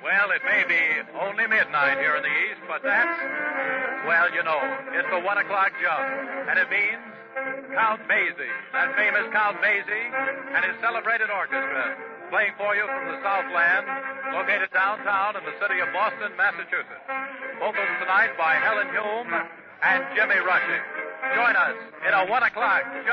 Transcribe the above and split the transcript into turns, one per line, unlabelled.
Well, it may be only midnight here in the East, but that's, well, you know, it's the 1 o'clock jump. And it means Count Basie, that famous Count Basie, and his celebrated orchestra, playing for you from the Southland, located downtown in the city of Boston, Massachusetts. Vocals tonight by Helen Hume and Jimmy Rushing. Join us in a 1 o'clock jump.